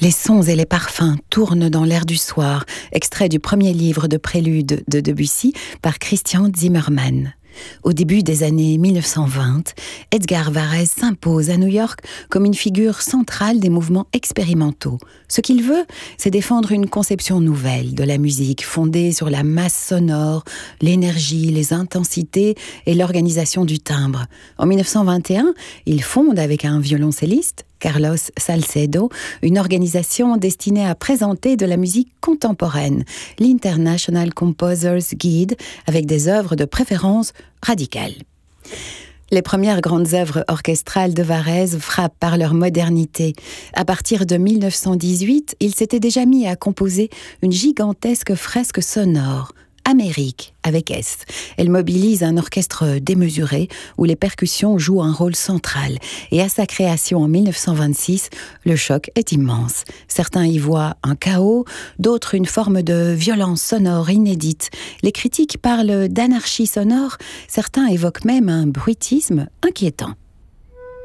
Les sons et les parfums tournent dans l'air du soir, extrait du premier livre de prélude de Debussy par Christian Zimmermann. Au début des années 1920, Edgar Varèse s'impose à New York comme une figure centrale des mouvements expérimentaux. Ce qu'il veut, c'est défendre une conception nouvelle de la musique, fondée sur la masse sonore, l'énergie, les intensités et l'organisation du timbre. En 1921, il fonde avec un violoncelliste, Carlos Salcedo, une organisation destinée à présenter de la musique contemporaine, l'International Composers Guide, avec des œuvres de préférence radicales. Les premières grandes œuvres orchestrales de Varèse frappent par leur modernité. À partir de 1918, il s'était déjà mis à composer une gigantesque fresque sonore, Amérique, avec S. Elle mobilise un orchestre démesuré où les percussions jouent un rôle central. Et à sa création en 1926, le choc est immense. Certains y voient un chaos, d'autres une forme de violence sonore inédite. Les critiques parlent d'anarchie sonore, certains évoquent même un bruitisme inquiétant.